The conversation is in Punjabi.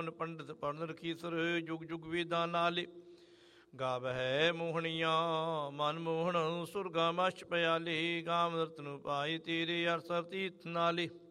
ਬ੍ਰਾਹਮਣ ਪੰਡਿਤ ਪੜਨ ਰਖੀਸਰ ਜੁਗ ਜੁਗ ਵੇਦਾਂ ਨਾਲੇ ਗਾਵਹਿ ਮੋਹਣੀਆਂ ਮਨ ਮੋਹਣ ਸੁਰਗਾ ਮਛ ਪਿਆਲੇ ਗਾਮ ਰਤਨ ਪਾਈ ਤੇਰੇ ਅਰਸਰ ਤੀਰਥ ਨਾਲੇ